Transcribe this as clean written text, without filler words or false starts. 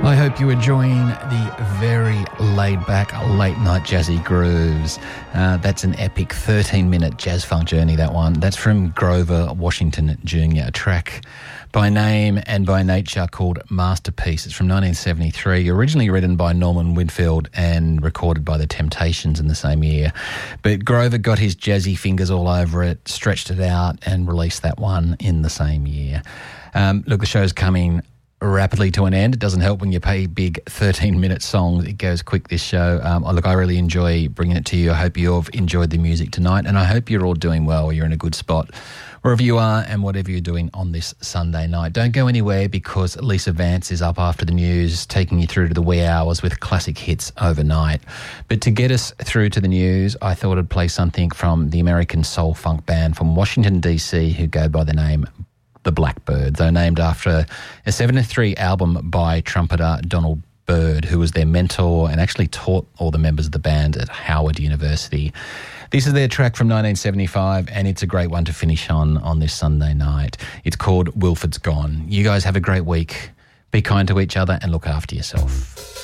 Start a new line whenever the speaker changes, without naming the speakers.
I hope you're enjoying the very laid-back, late-night jazzy grooves. That's an epic 13-minute jazz funk journey, that one. That's from Grover Washington Jr., a track by name and by nature called Masterpiece. It's from 1973, originally written by Norman Whitfield and recorded by The Temptations in the same year. But Grover got his jazzy fingers all over it, stretched it out and released that one in the same year. Look, the show's coming rapidly to an end. It doesn't help when you play big 13-minute songs. It goes quick, this show. Look, I really enjoy bringing it to you. I hope you've enjoyed the music tonight, and I hope you're all doing well. You're in a good spot wherever you are and whatever you're doing on this Sunday night. Don't go anywhere, because Lisa Vance is up after the news, taking you through to the wee hours with classic hits overnight. But to get us through to the news, I thought I'd play something from the American soul funk band from Washington, D.C., who go by the name The Blackbyrds. They're named after a 73 album by trumpeter Donald Byrd, who was their mentor and actually taught all the members of the band at Howard University. This is their track from 1975, and it's a great one to finish on this Sunday night. It's called Wilford's Gone. You guys have a great week. Be kind to each other and look after yourself.